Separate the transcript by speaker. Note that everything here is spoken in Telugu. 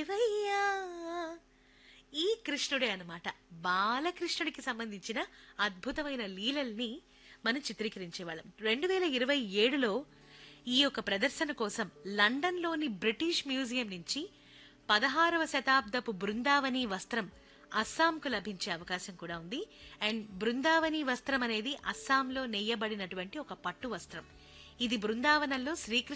Speaker 1: దేవయ్యా. ఈ కృష్ణుడే అన్నమాట. బాలకృష్ణుడికి సంబంధించిన అద్భుతమైన లీలల్ని మనం చిత్రీకరించేవాళ్ళం. 2027లో ఈ యొక్క ప్రదర్శన కోసం లండన్లోని బ్రిటిష్ మ్యూజియం నుంచి 16వ శతాబ్దపు బృందావని వస్త్రం అస్సాంకు లభించే అవకాశం కూడా ఉంది. అండ్ బృందావని వస్త్రం అనేది అస్సాంలో నెయ్యబడినటువంటి ఒక పట్టు వస్త్రం. ఇది బృందావనంలో శ్రీకృష్ణ